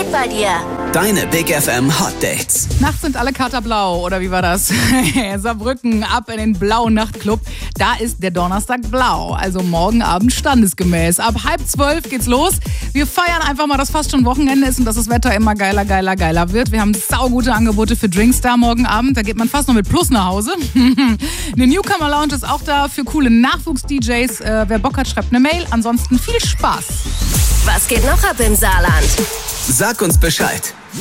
geht bei dir? Deine Big FM Hot Dates. Nachts sind alle Kater blau, oder wie war das? Saarbrücken, ab in den blauen Nachtclub. Da ist der Donnerstag blau, also morgen Abend standesgemäß. Ab 11:30 geht's los. Wir feiern einfach mal, dass fast schon Wochenende ist und dass das Wetter immer geiler wird. Wir haben saugute Angebote für Drinks da morgen Abend. Da geht man fast noch mit Plus nach Hause. Eine Newcomer Lounge ist auch da für coole Nachwuchs-DJs. Wer Bock hat, schreibt eine Mail. Ansonsten viel Spaß. Was geht noch ab im Saarland? Sag uns Bescheid.